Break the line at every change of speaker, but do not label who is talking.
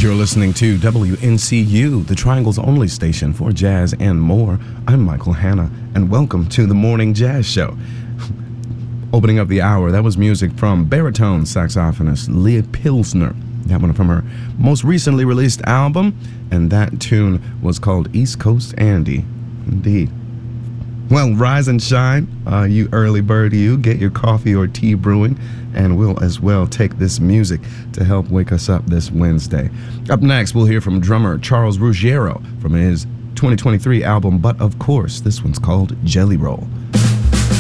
You're listening to WNCU, the Triangle's only station for jazz and more. I'm Michael Hanna, and welcome to the Morning Jazz Show. Opening up the hour, that was music from baritone saxophonist Leah Pilsner. That one from her most recently released album, and that tune was called East Coast Andy. Indeed. Well, rise and shine, you early bird, you. Get your coffee or tea brewing, and we'll as well take this music to help wake us up this Wednesday. Up next, we'll hear from drummer Charles Ruggiero from his 2023 album, But Of Course. This one's called Jelly Roll.